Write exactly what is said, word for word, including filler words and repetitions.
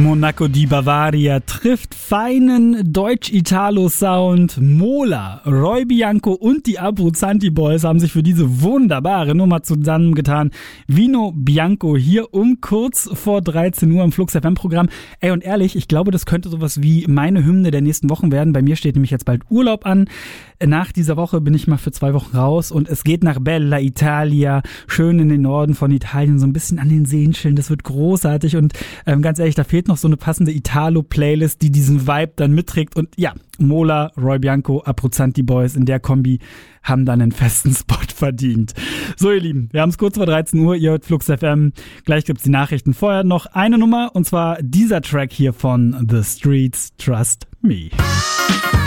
Monaco di Bavaria trifft feinen Deutsch-Italo-Sound. Mola, Roy Bianco und die Abruzzanti Boys haben sich für diese wunderbare Nummer zusammengetan. Vino Bianco hier um kurz vor dreizehn Uhr im Flux F M-Programm. Ey, und ehrlich, ich glaube, das könnte sowas wie meine Hymne der nächsten Wochen werden. Bei mir steht nämlich jetzt bald Urlaub an. Nach dieser Woche bin ich mal für zwei Wochen raus und es geht nach Bella Italia, schön in den Norden von Italien, so ein bisschen an den Seen chillen. Das wird großartig und ähm, ganz ehrlich, da fehlt noch so eine passende Italo-Playlist, die diesen Vibe dann mitträgt. Und ja, Mola, Roy Bianco, Abruzzanti Boys in der Kombi haben dann einen festen Spot verdient. So, ihr Lieben, wir haben es kurz vor dreizehn Uhr, ihr hört Flux F M. Gleich gibt's die Nachrichten. Vorher noch eine Nummer und zwar dieser Track hier von The Streets, Trust Me.